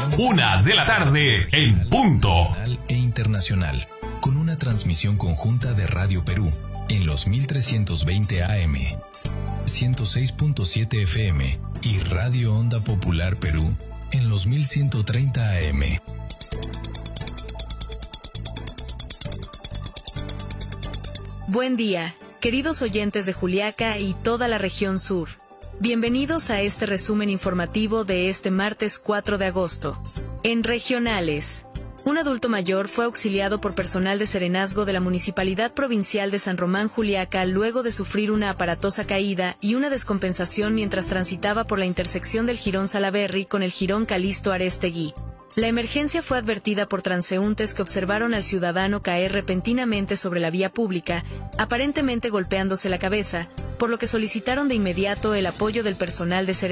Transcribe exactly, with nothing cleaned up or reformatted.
Una de la tarde en punto. Nacional e internacional, con una transmisión conjunta de Radio Perú en los mil trescientos veinte A M, ciento seis punto siete F M y Radio Onda Popular Perú en los mil ciento treinta A M. Buen día, queridos oyentes de Juliaca y toda la región sur. Bienvenidos a este resumen informativo de este martes cuatro de agosto. En regionales, un adulto mayor fue auxiliado por personal de serenazgo de la Municipalidad Provincial de San Román Juliaca luego de sufrir una aparatosa caída y una descompensación mientras transitaba por la intersección del Jirón Salaberry con el Jirón Calixto Arestegui. La emergencia fue advertida por transeúntes que observaron al ciudadano caer repentinamente sobre la vía pública, aparentemente golpeándose la cabeza, por lo que solicitaron de inmediato el apoyo del personal de serenazgo.